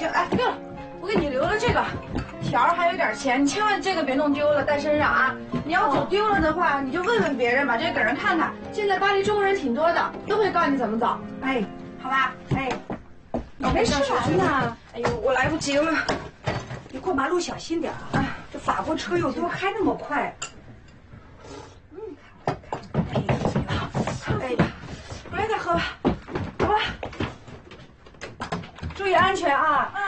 行，哎，对了，我给你留了这个条儿，还有点钱，你千万这个别弄丢了，带身上啊！你要走丢了的话，你就问问别人，把这个给人看看。现在巴黎中国人挺多的，都会告诉你怎么走。哎，好吧，哎， 你没吃完呢？ 哎呦，我来不及了。 你过马路小心点啊！这法国车又多，开那么快。 哎呀，来点喝吧，好吧，注意安全啊！